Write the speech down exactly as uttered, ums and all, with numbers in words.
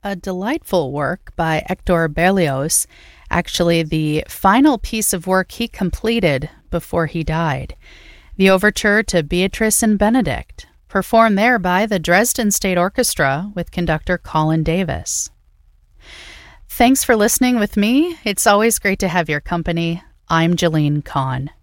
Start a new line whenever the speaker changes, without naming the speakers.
a delightful work by Hector Berlioz, actually the final piece of work he completed before he died. The overture to Beatrice and Benedict, performed there by the Dresden State Orchestra with conductor Colin Davis. Thanks for listening with me. It's always great to have your company. I'm Jalene Kahn.